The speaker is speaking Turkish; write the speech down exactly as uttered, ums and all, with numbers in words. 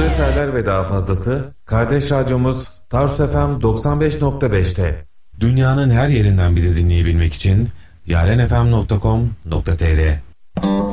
eserler ve daha fazlası kardeş radyomuz Tarsus F M doksan beş nokta beşte. Dünyanın her yerinden bizi dinleyebilmek için yarenfm nokta com nokta tr.